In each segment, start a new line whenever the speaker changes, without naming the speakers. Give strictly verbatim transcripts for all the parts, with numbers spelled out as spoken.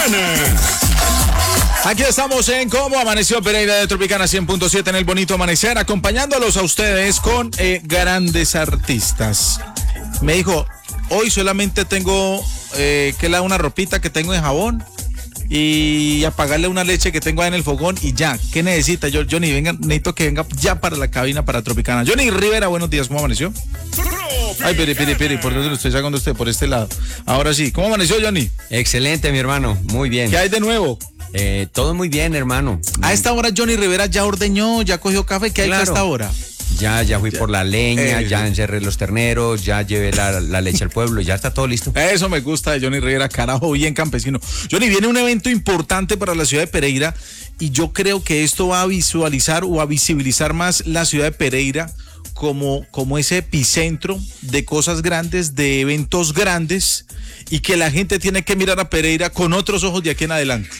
Aquí estamos en Cómo Amaneció Pereira de Tropicana cien punto siete en el bonito amanecer, acompañándolos a ustedes con eh, grandes artistas. Me dijo, hoy solamente tengo eh, que lavar una ropita que tengo en jabón y apagarle una leche que tengo ahí en el fogón y ya. ¿Qué necesita? Yo, Johnny, venga, necesito que venga ya para la cabina para Tropicana. Johnny Rivera, buenos días, ¿cómo amaneció? Ay, pere, pere, pere, ¿por dónde lo estoy sacando usted? Por este lado. Ahora sí, ¿cómo amaneció, Johnny?
Excelente, mi hermano, muy bien.
¿Qué hay de nuevo?
Eh, todo muy bien, hermano.
A esta hora Johnny Rivera ya ordeñó, ya cogió café. ¿Qué
Claro.
hay a esta hora?
Ya, ya fui
Ya.
por la leña,
Eh.
ya encerré los terneros, ya llevé la, la leche al pueblo, ya está todo listo.
Eso me gusta de Johnny Rivera, carajo, bien campesino. Johnny, viene un evento importante para la ciudad de Pereira y yo creo que esto va a visualizar o a visibilizar más la ciudad de Pereira como, como ese epicentro de cosas grandes, de eventos grandes y que la gente tiene que mirar a Pereira con otros ojos de aquí en adelante.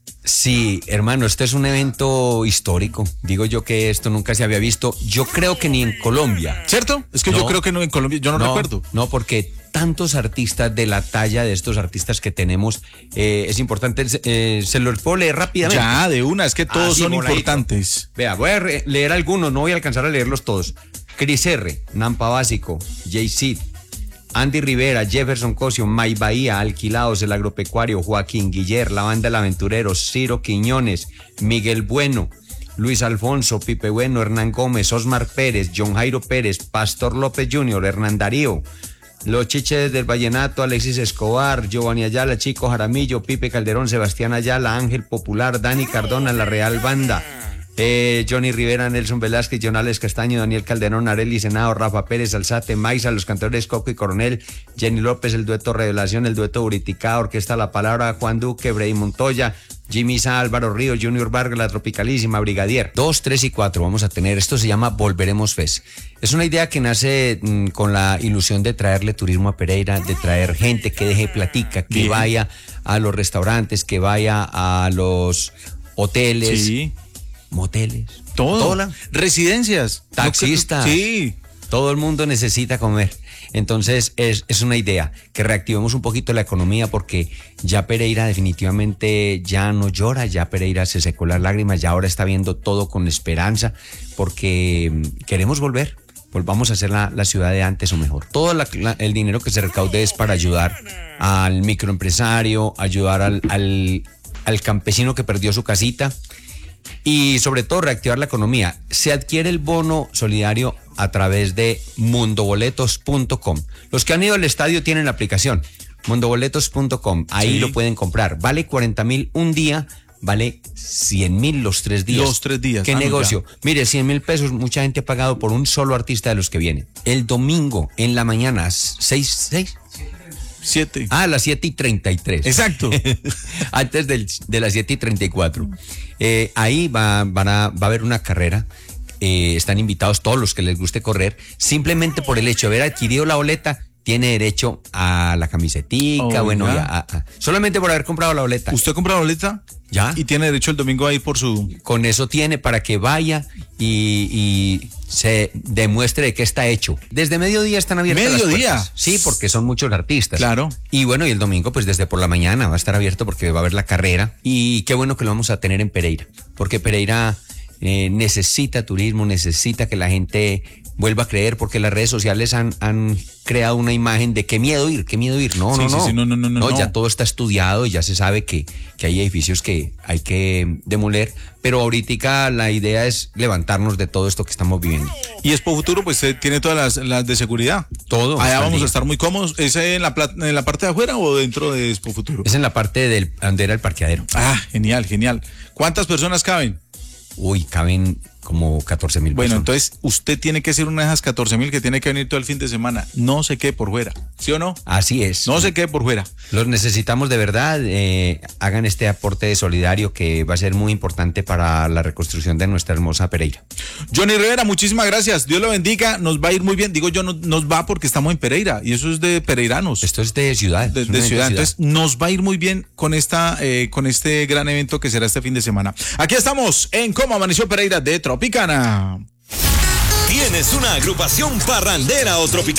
Sí, hermano, este es un evento histórico. Digo yo que esto nunca se había visto. Yo creo que ni en Colombia.
¿Cierto? Es que
No.
yo creo que no en Colombia, yo no,
No,
recuerdo.
No, porque tantos artistas de la talla de estos artistas que tenemos, eh, es importante. Eh, se los puedo leer rápidamente.
Ya, de una, es que todos
Así,
son
voladito.
importantes.
Vea, voy a re- leer algunos, no voy a alcanzar a leerlos todos. Chris R, Nampa Básico, Jay-Z, Andy Rivera, Jefferson Cosio, May Bahía, Alquilados, El Agropecuario, Joaquín Guiller, La Banda del Aventurero, Ciro Quiñones, Miguel Bueno, Luis Alfonso, Pipe Bueno, Hernán Gómez, Osmar Pérez, John Jairo Pérez, Pastor López junior, Hernán Darío, Los Chiches del Vallenato, Alexis Escobar, Giovanni Ayala, Chico Jaramillo, Pipe Calderón, Sebastián Ayala, Ángel Popular, Dani Cardona, La Real Banda, Eh, Johnny Rivera, Nelson Velázquez, Jonales Castaño, Daniel Calderón, Arely Senado, Rafa Pérez, Alzate, Maiza, los cantores Coco y Coronel, Jenny López, el dueto Revelación, el dueto Buritica, Orquesta La Palabra, Juan Duque, Brey Montoya, Jimmy Sá, Álvaro Ríos, Junior Vargas, La Tropicalísima, Brigadier. Dos, tres y cuatro vamos a tener. Esto se llama Volveremos Fest. Es una idea que nace mmm, con la ilusión de traerle turismo a Pereira, de traer gente que deje platica, que
Bien.
vaya a los restaurantes, que vaya a los hoteles.
Sí.
Moteles,
Todo.
Toda.
Residencias.
Taxistas.
Sí.
Todo el mundo necesita comer. Entonces es, es una idea que reactivemos un poquito la economía porque ya Pereira definitivamente ya no llora, ya Pereira se secó las lágrimas, ya ahora está viendo todo con esperanza porque mm, queremos volver. Volvamos a hacer la, la ciudad de antes o mejor. Todo la, la, el dinero que se recaude es para ayudar al microempresario, ayudar al, al, al campesino que perdió su casita. Y sobre todo reactivar la economía. Se adquiere el bono solidario a través de mundoboletos punto com. Los que han ido al estadio tienen la aplicación mundoboletos punto com. Ahí
Sí.
lo pueden comprar. Vale cuarenta mil un día, vale cien mil los tres días.
Los tres días.
¿Qué
Ah, no,
negocio?
ya.
Mire, cien mil pesos, mucha gente ha pagado por un solo artista de los que vienen. El domingo en la mañana, seis, seis.
Siete.
Ah, a las siete y treinta y tres.
Exacto.
Antes del, de las siete y treinta y cuatro. Eh, ahí va, van a, va a haber una carrera. Eh, están invitados todos los que les guste correr. Simplemente por el hecho de haber adquirido la boleta, tiene derecho a la camisetica.
Oiga.
Bueno, ya, a- a- solamente por haber comprado la boleta.
¿Usted compra la boleta?
Ya.
Y tiene derecho el domingo a ir por su...
Con eso tiene para que vaya y, y se demuestre de qué está hecho. Desde mediodía están abiertas las
¿Mediodía?
puertas. Sí, porque son muchos artistas.
Claro.
Y bueno, y el domingo pues desde por la mañana va a estar abierto porque va a haber la carrera. Y qué bueno que lo vamos a tener en Pereira, porque Pereira eh, necesita turismo, necesita que la gente vuelva a creer, porque las redes sociales han, han creado una imagen de qué miedo ir, qué miedo ir. No,
Sí,
no,
sí,
no.
sí, no, no, no, no, no.
Ya todo está estudiado y ya se sabe que, que hay edificios que hay que demoler, pero ahorita la idea es levantarnos de todo esto que estamos viviendo.
Y Expo Futuro, pues eh, tiene todas las, las de seguridad.
Todo.
Allá
hasta el
vamos
día.
a estar muy cómodos. ¿Es en la, pla- en la parte de afuera o dentro de Expo Futuro?
Es en la parte del donde era el parqueadero.
Ah, genial, genial. ¿Cuántas personas caben?
Uy, caben como catorce mil
Bueno,
personas.
entonces usted tiene que ser una de esas catorce mil que tiene que venir todo el fin de semana. No se quede por fuera. ¿Sí o no?
Así es.
No se quede por fuera.
Los necesitamos de verdad. Eh, hagan este aporte solidario que va a ser muy importante para la reconstrucción de nuestra hermosa Pereira.
Johnny Rivera, muchísimas gracias. Dios lo bendiga. Nos va a ir muy bien. Digo yo, no- nos va porque estamos en Pereira y eso es de pereiranos.
Esto es de ciudad.
de,
es un
de
evento
ciudad. Entonces nos va a ir muy bien con esta eh, con este gran evento que será este fin de semana. Aquí estamos en Cómo Amaneció Pereira de Tropicana.
¿Tienes una agrupación parrandera o tropical?